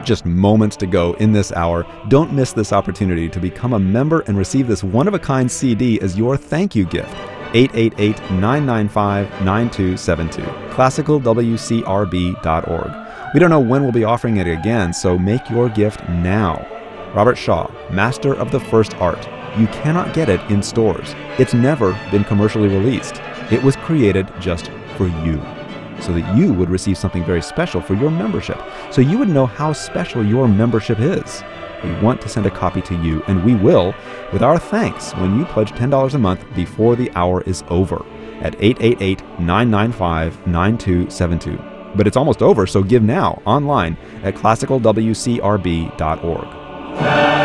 just moments to go in this hour. Don't miss this opportunity to become a member and receive this one-of-a-kind CD as your thank you gift. 888-995-9272. ClassicalWCRB.org. We don't know when we'll be offering it again, so make your gift now. Robert Shaw, master of the first art. You cannot get it in stores. It's never been commercially released. It was created just for you, so that you would receive something very special for your membership, so you would know how special your membership is. We want to send a copy to you, and we will, with our thanks when you pledge $10 a month before the hour is over at 888-995-9272. But it's almost over, so give now online at classicalwcrb.org.